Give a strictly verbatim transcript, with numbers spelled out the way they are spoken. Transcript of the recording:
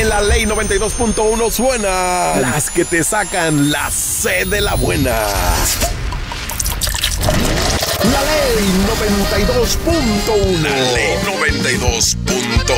la ley noventa y dos punto uno suena. Las que te sacan la C de la buena. La ley noventa y dos punto uno. La ley noventa y dos punto uno.